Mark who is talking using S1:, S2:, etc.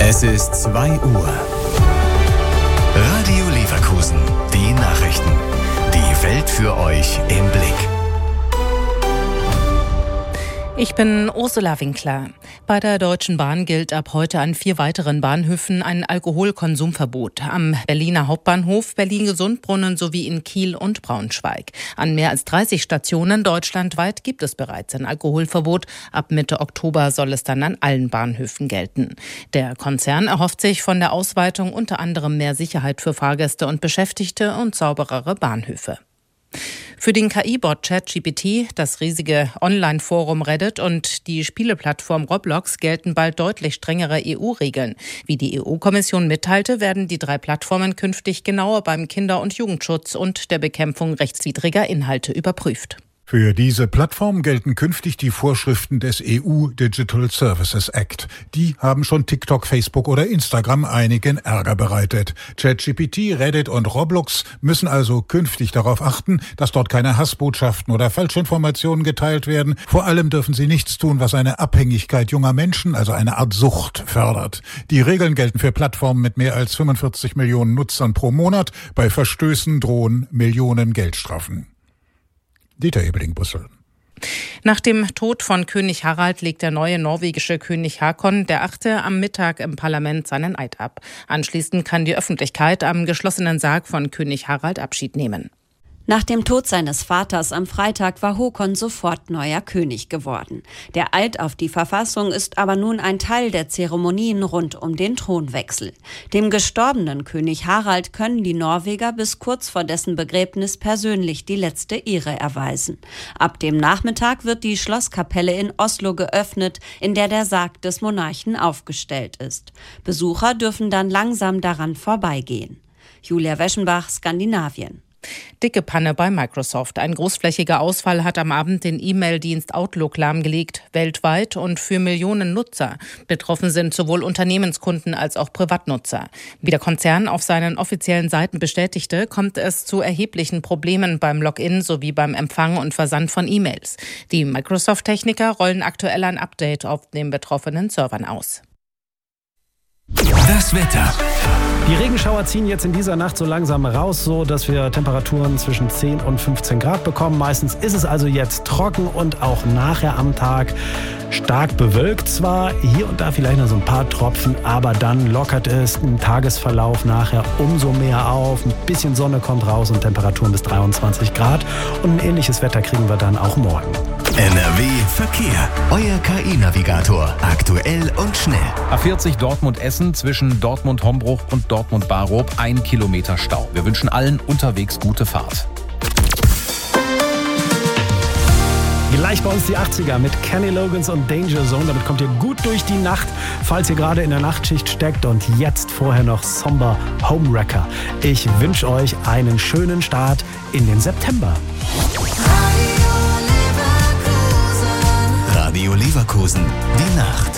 S1: Es ist 2 Uhr. Radio Leverkusen, die Nachrichten. Die Welt für euch im Blick.
S2: Ich bin Ursula Winkler. Bei der Deutschen Bahn gilt ab heute an 4 weiteren Bahnhöfen ein Alkoholkonsumverbot. Am Berliner Hauptbahnhof, Berlin-Gesundbrunnen sowie in Kiel und Braunschweig. An mehr als 30 Stationen deutschlandweit gibt es bereits ein Alkoholverbot. Ab Mitte Oktober soll es dann an allen Bahnhöfen gelten. Der Konzern erhofft sich von der Ausweitung unter anderem mehr Sicherheit für Fahrgäste und Beschäftigte und sauberere Bahnhöfe. Für den KI-Bot ChatGPT, das riesige Online-Forum Reddit und die Spieleplattform Roblox gelten bald deutlich strengere EU-Regeln. Wie die EU-Kommission mitteilte, werden die 3 Plattformen künftig genauer beim Kinder- und Jugendschutz und der Bekämpfung rechtswidriger Inhalte überprüft.
S3: Für diese Plattform gelten künftig die Vorschriften des EU Digital Services Act. Die haben schon TikTok, Facebook oder Instagram einigen Ärger bereitet. ChatGPT, Reddit und Roblox müssen also künftig darauf achten, dass dort keine Hassbotschaften oder Falschinformationen geteilt werden. Vor allem dürfen sie nichts tun, was eine Abhängigkeit junger Menschen, also eine Art Sucht, fördert. Die Regeln gelten für Plattformen mit mehr als 45 Millionen Nutzern pro Monat. Bei Verstößen drohen Millionen Geldstrafen. Dieter Ebeling, Brüssel.
S2: Nach dem Tod von König Harald legt der neue norwegische König Haakon der 8. am Mittag im Parlament seinen Eid ab. Anschließend kann die Öffentlichkeit am geschlossenen Sarg von König Harald Abschied nehmen.
S4: Nach dem Tod seines Vaters am Freitag war Håkon sofort neuer König geworden. Der Eid auf die Verfassung ist aber nun ein Teil der Zeremonien rund um den Thronwechsel. Dem gestorbenen König Harald können die Norweger bis kurz vor dessen Begräbnis persönlich die letzte Ehre erweisen. Ab dem Nachmittag wird die Schlosskapelle in Oslo geöffnet, in der der Sarg des Monarchen aufgestellt ist. Besucher dürfen dann langsam daran vorbeigehen. Julia Weschenbach, Skandinavien.
S2: Dicke Panne bei Microsoft. Ein großflächiger Ausfall hat am Abend den E-Mail-Dienst Outlook lahmgelegt, weltweit und für Millionen Nutzer. Betroffen sind sowohl Unternehmenskunden als auch Privatnutzer. Wie der Konzern auf seinen offiziellen Seiten bestätigte, kommt es zu erheblichen Problemen beim Login sowie beim Empfang und Versand von E-Mails. Die Microsoft-Techniker rollen aktuell ein Update auf den betroffenen Servern aus.
S1: Das Wetter.
S5: Die Regenschauer ziehen jetzt in dieser Nacht so langsam raus, so dass wir Temperaturen zwischen 10 und 15 Grad bekommen. Meistens ist es also jetzt trocken und auch nachher am Tag stark bewölkt zwar, hier und da vielleicht noch so ein paar Tropfen, aber dann lockert es im Tagesverlauf nachher umso mehr auf. Ein bisschen Sonne kommt raus und Temperaturen bis 23 Grad. Und ein ähnliches Wetter kriegen wir dann auch morgen.
S1: NRW Verkehr. Euer KI-Navigator. Aktuell und schnell.
S6: A40 Dortmund-Essen zwischen Dortmund-Hombruch und Dortmund-Barob 1 Kilometer Stau. Wir wünschen allen unterwegs gute Fahrt.
S5: Gleich bei uns die 80er mit Kenny Loggins und Danger Zone. Damit kommt ihr gut durch die Nacht, falls ihr gerade in der Nachtschicht steckt. Und jetzt vorher noch Somber Homewrecker. Ich wünsche euch einen schönen Start in den September.
S1: Radio Leverkusen, die Nacht.